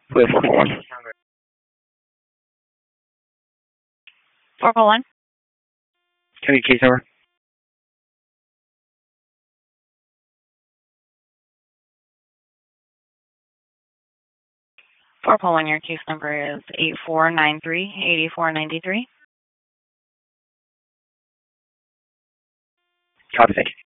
With 441. 441. Can I get case number? 441, your case number is 8493-8493. Copy, thank you.